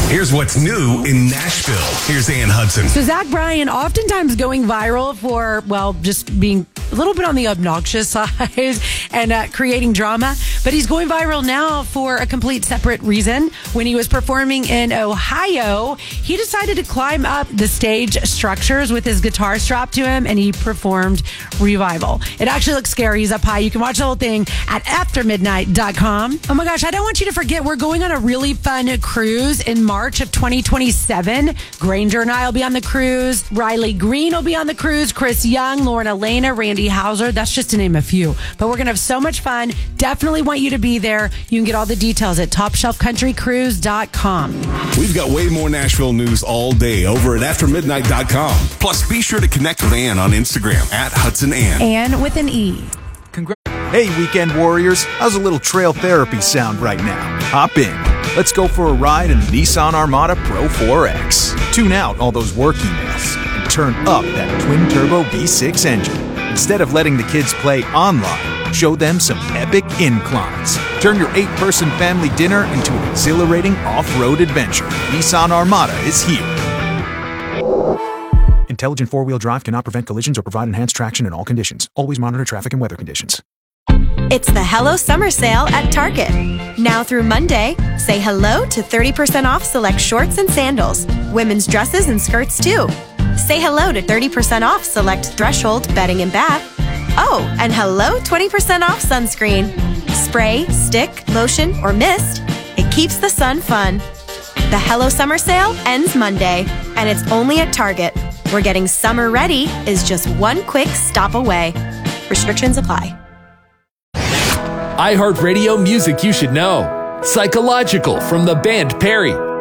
Here's what's new in Nashville. Here's Ann Hudson. So Zach Bryan oftentimes going viral for, well, just being a little bit on the obnoxious side and creating drama. But he's going viral now for a complete separate reason. When he was performing in Ohio, he decided to climb up the stage structures with his guitar strapped to him, and he performed Revival. It actually looks scary. He's up high. You can watch the whole thing at aftermidnight.com. Oh my gosh, I don't want you to forget, we're going on a really fun cruise in March of 2027. Granger and I will be on the cruise. Riley Green will be on the cruise. Chris Young, Lauren Elena, Randy Hauser. That's just to name a few. But we're going to have so much fun. Definitely want you to be there. You can get all the details at topshelfcountrycruise.com. We've got way more Nashville news all day over at aftermidnight.com. Plus, be sure to connect with Ann on Instagram at Hudson Ann. Ann with an E. Hey, weekend warriors. How's a little trail therapy sound right now? Hop in. Let's go for a ride in the Nissan Armada Pro 4X. Tune out all those work emails and turn up that twin-turbo V6 engine. Instead of letting the kids play online, show them some epic inclines. Turn your 8-person family dinner into an exhilarating off-road adventure. Nissan Armada is here. Intelligent four-wheel drive cannot prevent collisions or provide enhanced traction in all conditions. Always monitor traffic and weather conditions. It's the Hello Summer Sale at Target. Now through Monday, say hello to 30% off select shorts and sandals, women's dresses and skirts too. Say hello to 30% off select Threshold bedding and bath. Oh, and hello 20% off sunscreen. Spray, stick, lotion, or mist. It keeps the sun fun. The Hello Summer Sale ends Monday, and it's only at Target, where getting summer ready is just one quick stop away. Restrictions apply. iHeartRadio music you should know. Psychological from the band Perry.